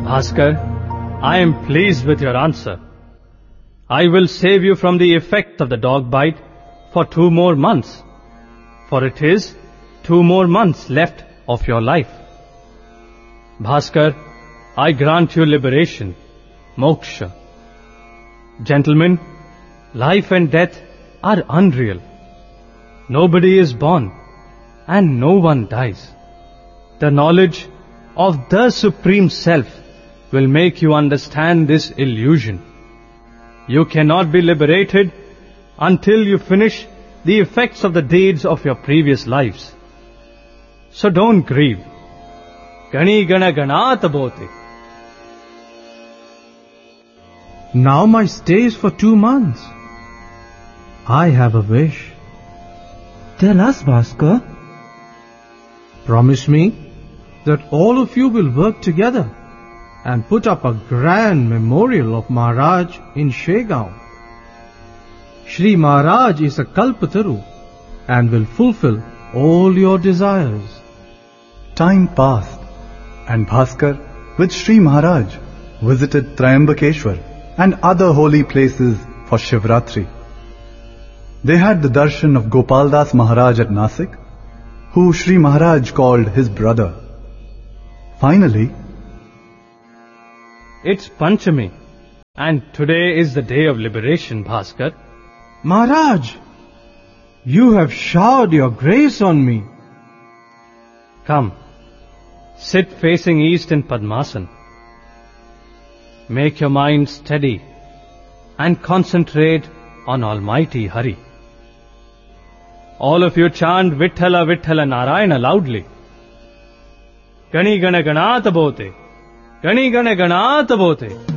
Bhaskar, I am pleased with your answer. I will save you from the effect of the dog bite for 2 more months, for it is 2 more months left of your life. Bhaskar, I grant you liberation, moksha. Gentlemen, life and death are unreal. Nobody is born and no one dies. The knowledge of the Supreme Self will make you understand this illusion. You cannot be liberated until you finish the effects of the deeds of your previous lives. So don't grieve. Gani gana ganata bote. Now my stay is for 2 months. I have a wish. Tell us, Bhaskar. Promise me that all of you will work together and put up a grand memorial of Maharaj in Shegaon. Shri Maharaj is a Kalpataru and will fulfill all your desires. Time passed, and Bhaskar with Shri Maharaj visited Triambakeshwar and other holy places for Shivratri. They had the darshan of Gopaldas Maharaj at Nasik, who Shri Maharaj called his brother. Finally, It's Panchami, and today is the day of liberation, Bhaskar. Maharaj, you have showered your grace on me. Come, sit facing east in Padmasana. Make your mind steady and concentrate on Almighty Hari. All of you chant Vithala Vithala Narayana loudly. Gani Gana Ganata Bote. Gani Gana Ganata Bote.